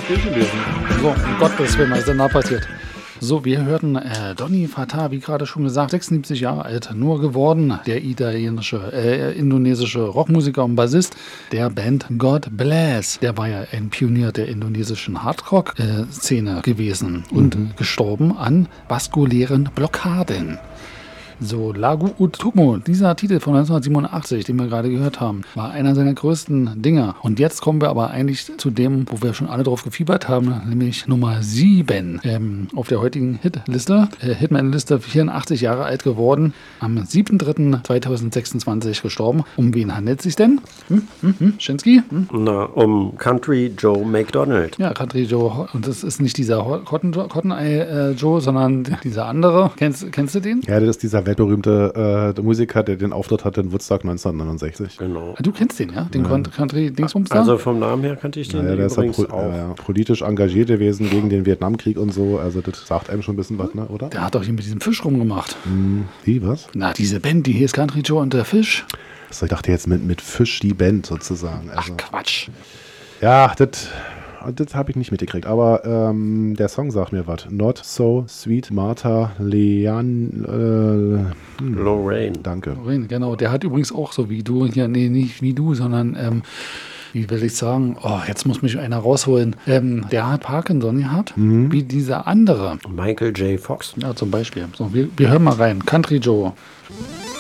viel gelesen. So, um Gottes Willen, was ist denn da passiert? So, wir hörten Donny Fatah, wie gerade schon gesagt, 76 Jahre alt, nur geworden, der indonesische Rockmusiker und Bassist der Band God Bless. Der war ja ein Pionier der indonesischen Hardrock-Szene gewesen und gestorben an vaskulären Blockaden. So, Lagu Utumo, dieser Titel von 1987, den wir gerade gehört haben, war einer seiner größten Dinger. Und jetzt kommen wir aber eigentlich zu dem, wo wir schon alle drauf gefiebert haben, nämlich Nummer 7 auf der heutigen Hitliste. Hitman-Liste, 84 Jahre alt geworden, am 7.3.2026 gestorben. Um wen handelt es sich denn? Shinsky? Na, um Country Joe McDonald. Ja, Country Joe. Und das ist nicht dieser Cotton Eye Joe, sondern dieser andere. Kennst du den? Ja, das ist dieser weltberühmte Musiker, der den Auftritt hatte in Woodstock 1969. Genau. Du kennst den, ja? Den Country-Dingsbums da? Also vom Namen her kannte ich den Ja, der ist übrigens auch. ja, politisch engagiert gewesen gegen den Vietnamkrieg und so. Also das sagt einem schon ein bisschen was, ne, oder? Der hat doch hier mit diesem Fisch rumgemacht. Wie, was? Na, diese Band, die hier ist Country Joe und der Fisch. Also ich dachte jetzt mit Fisch die Band sozusagen. Also, Ach, Quatsch. ja, das habe ich nicht mitgekriegt. Aber der Song sagt mir was. Not So Sweet Martha Lorraine. Danke. Genau, der hat übrigens auch so wie du, hier, nee, nicht wie du, sondern, wie will ich sagen, jetzt muss mich einer rausholen. Der hat Parkinson gehabt, wie dieser andere. Michael J. Fox. Ja, zum Beispiel. So, wir hören mal rein. Country Joe.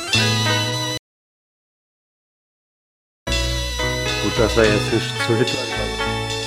Gut, dass er jetzt nicht zu Hitler